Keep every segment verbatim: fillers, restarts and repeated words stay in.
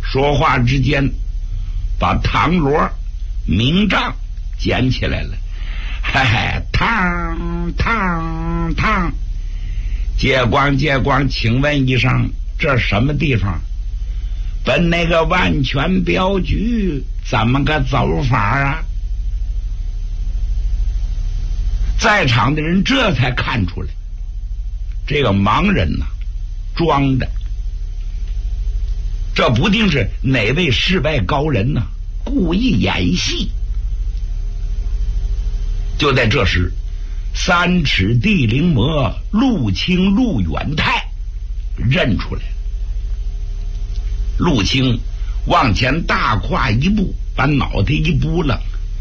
说话之间，把唐罗明杖捡起来了，嘿嘿，唐唐唐，借光借光，请问一声，这什么地方？奔那个万全镖局怎么个走法啊？在场的人这才看出来，这个盲人呐、啊，装的，这不定是哪位世外高人呢、啊，故意演戏。就在这时，三尺地灵魔陆清陆远泰认出来了。陆清往前大跨一步，把脑袋一扑棱，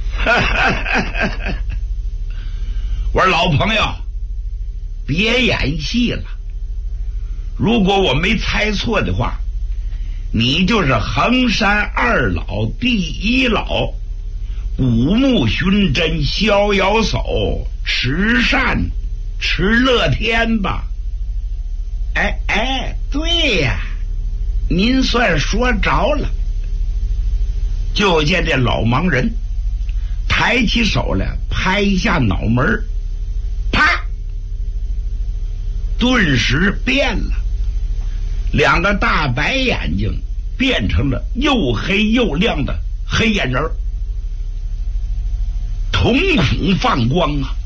我说老朋友，别演戏了。如果我没猜错的话，你就是衡山二老第一老，古木寻真逍遥叟池善池乐天吧？哎哎，对呀，您算说着了。就见这老盲人抬起手来，拍一下脑门，啪，顿时变了，两个大白眼睛变成了又黑又亮的黑眼人，瞳孔放光啊！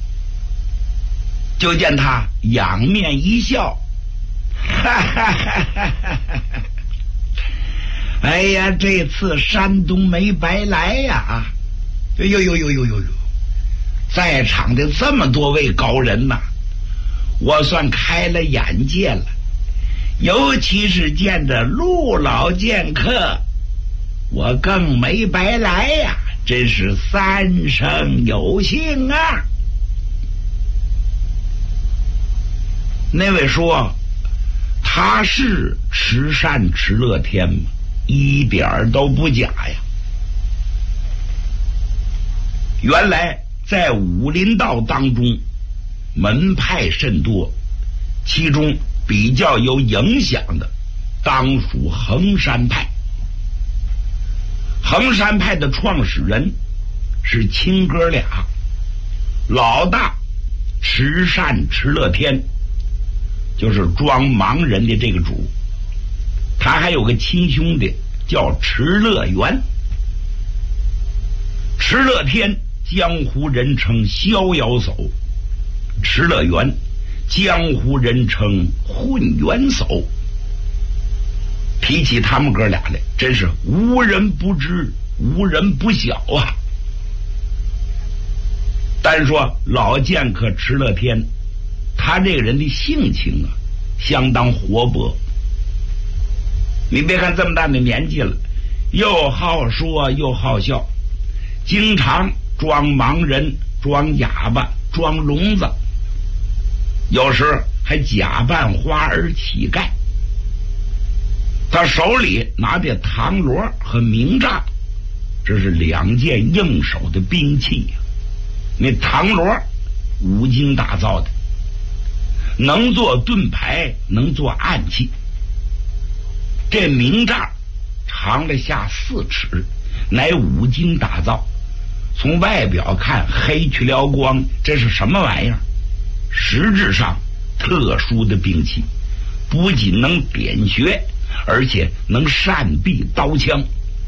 就见他仰面一笑，哈哈哈哈哈哈！哎呀，这次山东没白来呀！啊，呦呦呦呦呦呦！在场的这么多位高人呐、啊，我算开了眼界了。尤其是见着陆老剑客，我更没白来呀！真是三生有幸啊！那位说他是池善池乐天吗？一点儿都不假呀！原来在武林道当中，门派甚多，其中比较有影响的，当属衡山派。衡山派的创始人是亲哥俩，老大池善池乐天，就是装盲人的这个主，他还有个亲兄弟叫池乐元。池乐天江湖人称逍遥叟，池乐元江湖人称混元叟。提起他们哥俩来，真是无人不知，无人不晓啊。单说老剑客池乐天，他这个人的性情啊，相当活泼。你别看这么大的年纪了，又好说又好笑，经常装盲人、装哑巴、装聋子，有时还假扮花儿乞丐。他手里拿的唐罗和明杖，这是两件硬手的兵器呀、啊。那唐罗五金打造的，能做盾牌，能做暗器。这明杖长了下四尺，乃五金打造，从外表看黑去了光，这是什么玩意儿？实质上特殊的兵器，不仅能点穴，而且能善避刀枪。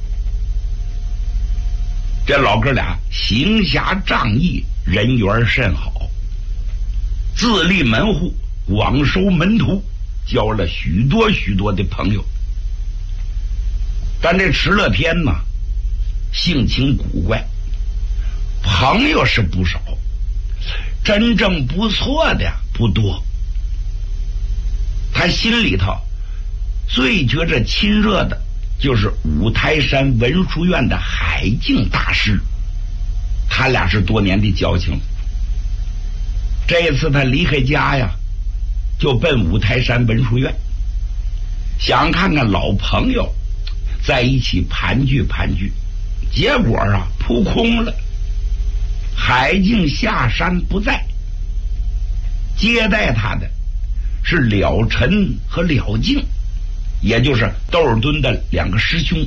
这老哥俩行侠仗义，人缘甚好，自立门户，广收门徒，交了许多许多的朋友。但这池乐天呢，性情古怪，朋友是不少，真正不错的不多。他心里头最觉着亲热的就是五台山文殊院的海静大师，他俩是多年的交情。这一次他离开家呀，就奔五台山文殊院，想看看老朋友在一起盘聚盘聚。结果啊，扑空了。海静下山不在，接待他的是了尘和了静。 也就是窦尔敦的两个师兄。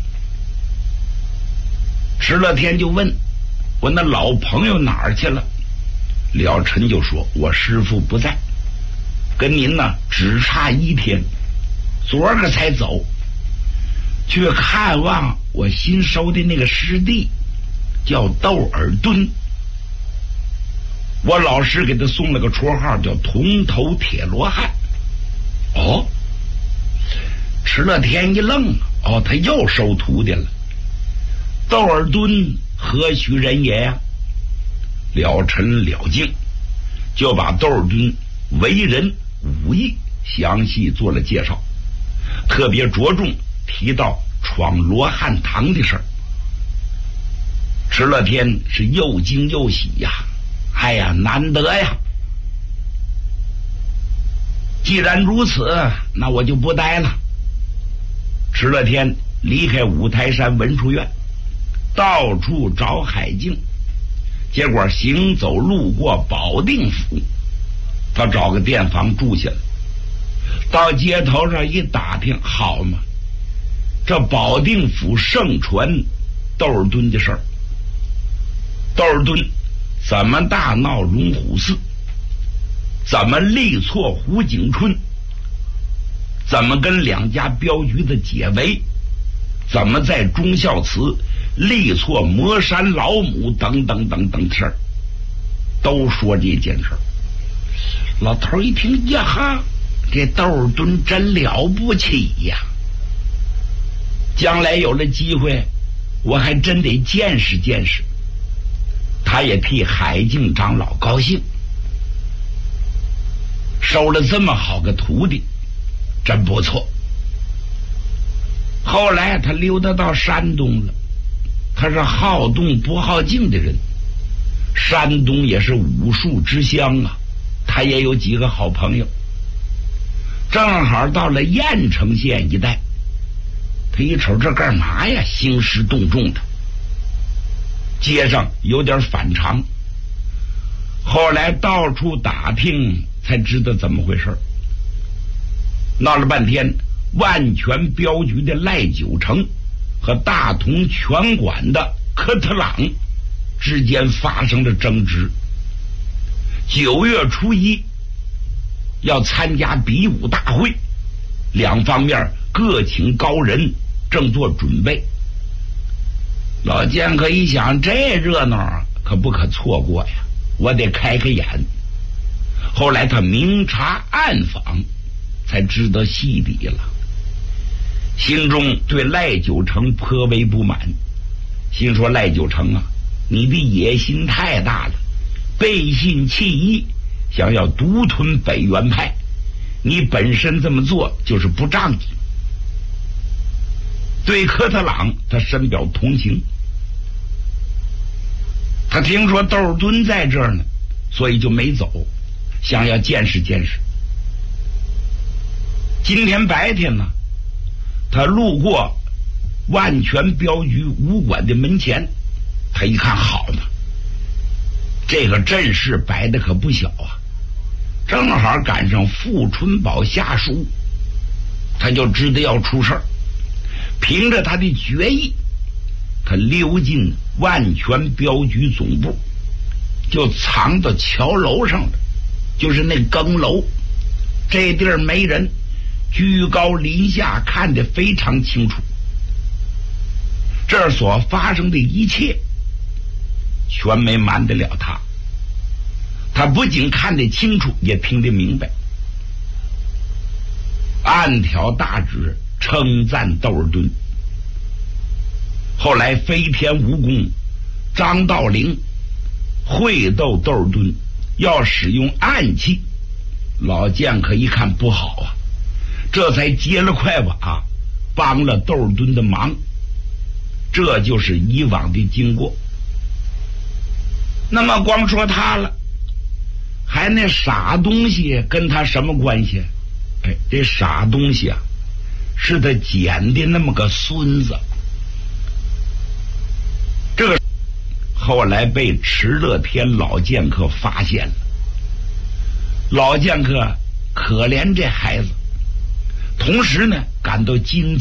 迟乐天就问我那老朋友哪儿去了？了尘就说我师父不在，跟您呢只差一天，昨儿个才走，去看望我新收的那个师弟，叫窦尔敦。我老师给他送了个绰号叫铜头铁罗汉。哦，迟乐天一愣，哦，他又收徒弟了。窦尔敦何许人也呀？了尘了境就把窦尔敦为人武艺详细做了介绍，特别着重提到闯罗汉堂的事儿。迟乐天是又惊又喜呀，哎呀，难得呀！既然如此，那我就不待了。迟乐天离开五台山文殊院，到处找海静，结果行走路过保定府，他找个店房住下了。到街头上一打听，好嘛，这保定府盛传窦尔敦的事儿。窦尔敦怎么大闹龙虎寺，怎么力挫胡景春，怎么跟两家镖局的解围，怎么在忠孝祠力挫魔山老母等等等等事儿，都说这件事儿。老头一听，呀哈，这窦尔敦真了不起呀！将来有了机会，我还真得见识见识。他也替海静长老高兴，收了这么好个徒弟，真不错。后来他溜达到山东了，他是好动不好静的人。山东也是武术之乡啊，他也有几个好朋友。正好到了郾城县一带，他一瞅这干嘛呀，兴师动众的，街上有点反常。后来到处打听才知道怎么回事。闹了半天，万全镖局的赖九成和大同拳馆的科特朗之间发生了争执。九月初一要参加比武大会，两方面各请高人，正做准备。老剑客一想，这热闹可不可错过呀，我得开开眼。后来他明察暗访，才知道细底了，心中对赖九成颇为不满，心说赖九成啊，你的野心太大了，背信弃义，想要独吞北元派，你本身这么做就是不仗义。对科特朗他深表同情，他听说窦尔敦在这儿呢，所以就没走，想要见识见识。今天白天呢，他路过万全镖局武馆的门前，他一看，好嘛，这个阵势摆的可不小啊，正好赶上傅春宝下书，他就知道要出事儿。凭着他的决意，他溜进万全镖局总部，就藏到桥楼上了，就是那更楼，这地儿没人，居高临下看得非常清楚。这儿所发生的一切全没瞒得了他，他不仅看得清楚，也听得明白，暗挑大指称赞窦尔敦。后来飞天蜈蚣张道陵会斗窦尔敦，要使用暗器，老剑客一看不好啊，这才接了块瓦，帮了窦尔敦的忙。这就是以往的经过。那么光说他了，还那傻东西跟他什么关系？哎，这傻东西啊，是他捡的那么个孙子。这个后来被迟乐天老剑客发现了。老剑客可怜这孩子， 同时呢感到惊